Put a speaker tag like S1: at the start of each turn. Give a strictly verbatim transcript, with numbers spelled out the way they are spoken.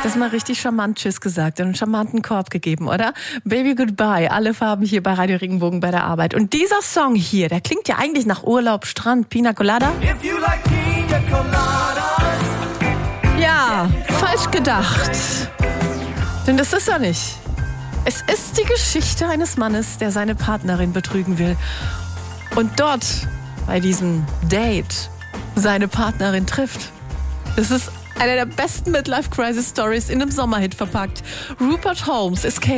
S1: Das mal richtig charmant Tschüss gesagt und einen charmanten Korb gegeben, oder? Baby Goodbye, alle Farben hier bei Radio Regenbogen bei der Arbeit. Und dieser Song hier, der klingt ja eigentlich nach Urlaub, Strand, Pina Colada.
S2: If you like pina coladas.
S1: Ja, falsch gedacht. Denn das ist er nicht. Es ist die Geschichte eines Mannes, der seine Partnerin betrügen will. Und dort, bei diesem Date, seine Partnerin trifft. Das ist eine der besten Midlife-Crisis-Stories in einem Sommerhit verpackt. Rupert Holmes, Escape.